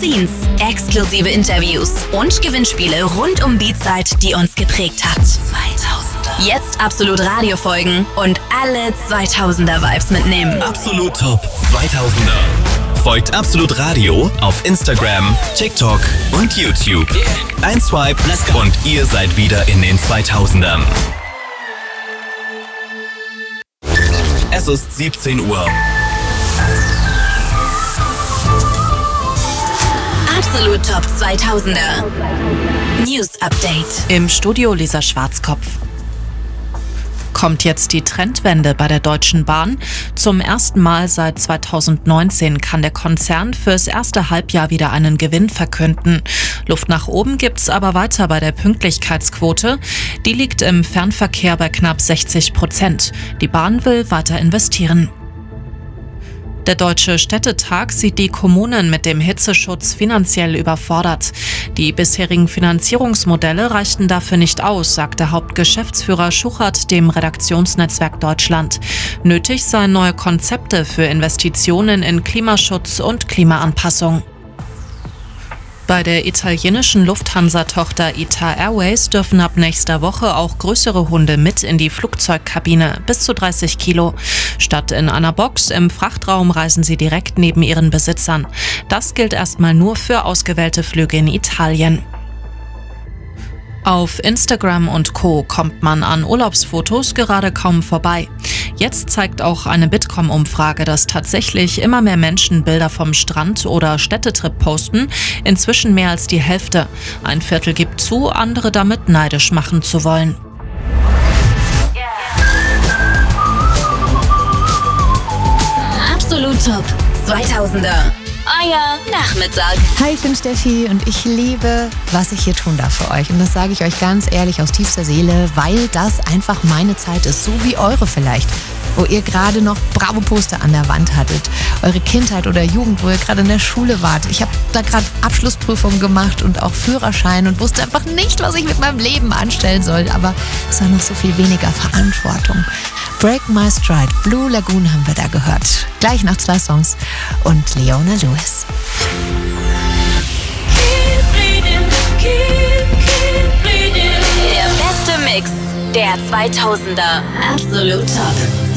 Magazins, exklusive Interviews und Gewinnspiele rund um die Zeit, die uns geprägt hat. 2000er. Jetzt Absolut Radio folgen und alle 2000er Vibes mitnehmen. Absolut Top 2000er. Folgt Absolut Radio auf Instagram, TikTok und YouTube. Ein Swipe und ihr seid wieder in den 2000ern. Es ist 17 Uhr. Absolut Top 2000er. News Update. Im Studio Lisa Schwarzkopf. Kommt jetzt die Trendwende bei der Deutschen Bahn? Zum ersten Mal seit 2019 kann der Konzern fürs erste Halbjahr wieder einen Gewinn verkünden. Luft nach oben gibt's aber weiter bei der Pünktlichkeitsquote. Die liegt im Fernverkehr bei knapp 60%. Die Bahn will weiter investieren. Der Deutsche Städtetag sieht die Kommunen mit dem Hitzeschutz finanziell überfordert. Die bisherigen Finanzierungsmodelle reichten dafür nicht aus, sagte Hauptgeschäftsführer Schuchert dem Redaktionsnetzwerk Deutschland. Nötig seien neue Konzepte für Investitionen in Klimaschutz und Klimaanpassung. Bei der italienischen Lufthansa-Tochter ITA Airways dürfen ab nächster Woche auch größere Hunde mit in die Flugzeugkabine, bis zu 30 Kilo. Statt in einer Box im Frachtraum reisen sie direkt neben ihren Besitzern. Das gilt erstmal nur für ausgewählte Flüge in Italien. Auf Instagram und Co. kommt man an Urlaubsfotos gerade kaum vorbei. Jetzt zeigt auch eine Bitkom-Umfrage, dass tatsächlich immer mehr Menschen Bilder vom Strand oder Städtetrip posten, inzwischen mehr als die Hälfte. Ein Viertel gibt zu, andere damit neidisch machen zu wollen. Absolut Top 2000er. Euer Nachmittag. Hi, ich bin Steffi und ich liebe, was ich hier tun darf für euch. Und das sage ich euch ganz ehrlich aus tiefster Seele, weil das einfach meine Zeit ist, so wie eure vielleicht. Wo ihr gerade noch Bravo-Poster an der Wand hattet, eure Kindheit oder Jugend, wo ihr gerade in der Schule wart. Ich habe da gerade Abschlussprüfungen gemacht und auch Führerschein und wusste einfach nicht, was ich mit meinem Leben anstellen soll. Aber es war noch so viel weniger Verantwortung. Break My Stride, Blue Lagoon haben wir da gehört. Gleich nach 2 Songs und Leona Lewis. Der beste Mix der 2000er. Absolut Top